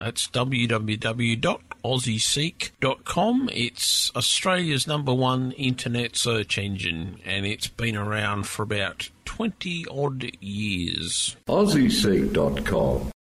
That's www.aussieseek.com. It's Australia's #1 internet search engine, and it's been around for about 20-odd years. AussieSeek.com